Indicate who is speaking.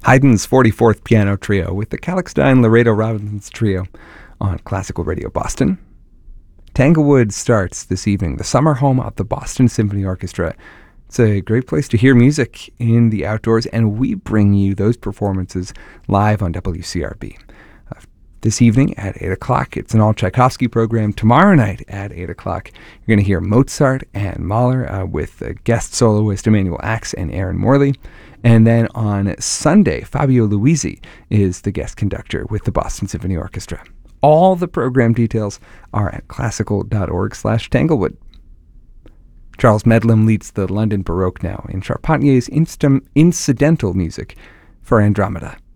Speaker 1: Haydn's 44th Piano Trio with the Kalkstein Laredo Robinsons Trio on Classical Radio Boston. Tanglewood starts this evening, the summer home of the Boston Symphony Orchestra. It's a great place to hear music in the outdoors, and we bring you those performances live on WCRB. This evening at 8 o'clock, it's an all-Tchaikovsky program. Tomorrow night at 8 o'clock, you're going to hear Mozart and Mahler with guest soloist Emmanuel Axe and Aaron Morley. And then on Sunday, Fabio Luisi is the guest conductor with the Boston Symphony Orchestra. All the program details are at classical.org/Tanglewood. Charles Medlam leads the London Baroque now in Charpentier's incidental music for Andromeda.